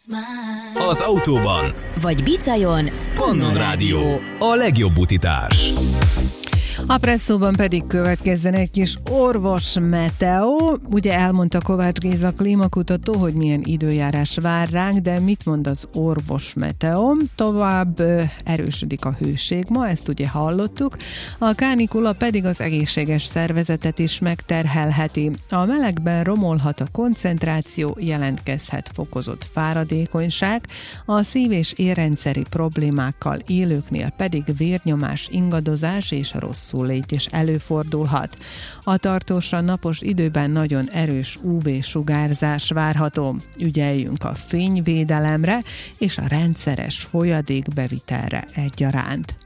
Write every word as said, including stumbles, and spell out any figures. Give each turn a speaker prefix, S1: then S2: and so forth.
S1: Az autóban
S2: vagy bicajon
S1: Pannon Rádió, a legjobb utitárs.
S3: A Presszóban pedig következzen egy kis orvos meteó. Ugye elmondta Kovács Géza klímakutató, hogy milyen időjárás vár ránk, de mit mond az orvos meteó? Tovább erősödik a hőség ma, ezt ugye hallottuk. A kánikula pedig az egészséges szervezetet is megterhelheti. A melegben romolhat a koncentráció, jelentkezhet fokozott fáradékonyság, a szív- és érrendszeri problémákkal élőknél pedig vérnyomás, ingadozás és rosszul lét is előfordulhat. A tartósan napos időben nagyon erős ú vé-sugárzás várható. Ügyeljünk a fényvédelemre és a rendszeres folyadékbevitelre egyaránt.